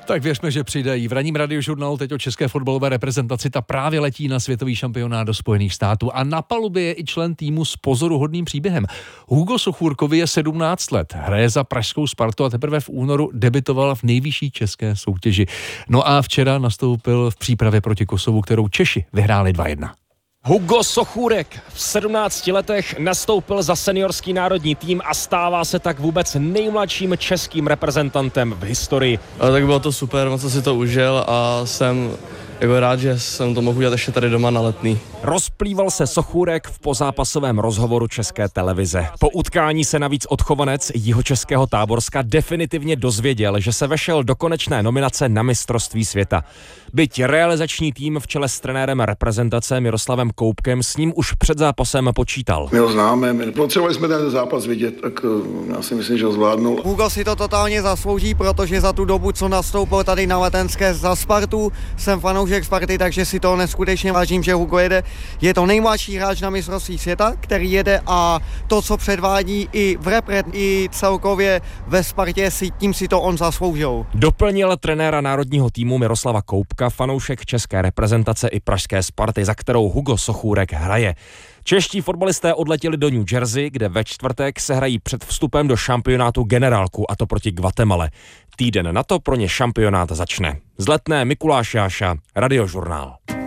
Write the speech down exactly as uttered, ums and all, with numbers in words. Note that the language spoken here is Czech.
Tak věřme, že přidají. V ranním Radiožurnálu teď o české fotbalové reprezentaci, ta právě letí na světový šampionát do Spojených států a na palubě je i člen týmu s pozoruhodným příběhem. Hugo Sochůrkovi je sedmnáct let, hraje za pražskou Spartu a teprve v únoru debitoval v nejvyšší české soutěži. No a včera nastoupil v přípravě proti Kosovu, kterou Češi vyhráli dva jedna. Hugo Sochůrek v sedmnácti letech nastoupil za seniorský národní tým a stává se tak vůbec nejmladším českým reprezentantem v historii. Ale tak bylo to super, moc jsem si to užil a jsem jako rád, že jsem to mohl udělat ještě tady doma na Letný. Rozplýval se Sochůrek v pozápasovém rozhovoru České televize. Po utkání se navíc odchovanec jihočeského Táborska definitivně dozvěděl, že se vešel do konečné nominace na mistrovství světa. Byť realizační tým v čele s trenérem reprezentace Miroslavem Koupkem s ním už před zápasem počítal. My ho známe, my potřebovali jsme ten zápas vidět, tak já si myslím, že ho zvládnul. Hugo si to totálně zaslouží, protože za tu dobu, co nastoupil tady na Letenské za Spartu, jsem fanoušek Sparty, takže si to neskutečně vážím, že Hugo jede. Je to nejmladší hráč na mistrovství světa, který jede a to, co předvádí i v repre, i celkově ve Spartě, si tím si to on zasloužil. Doplnil trenéra národního týmu Miroslava Koupka, fanoušek české reprezentace i pražské Sparty, za kterou Hugo Sochůrek hraje. Čeští fotbalisté odletěli do New Jersey, kde ve čtvrtek se hrají před vstupem do šampionátu generálku, a to proti Guatemale. Týden na to pro ně šampionát začne. Z Letné Mikuláš Jáša, Radiožurnál.